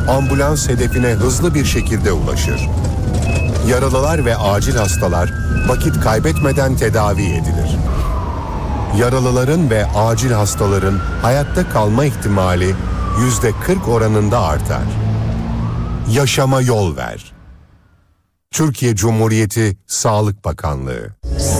ambulans hedefine hızlı bir şekilde ulaşır. Yaralılar ve acil hastalar vakit kaybetmeden tedavi edilir. Yaralıların ve acil hastaların hayatta kalma ihtimali %40 oranında artar. Yaşama yol ver. Türkiye Cumhuriyeti Sağlık Bakanlığı.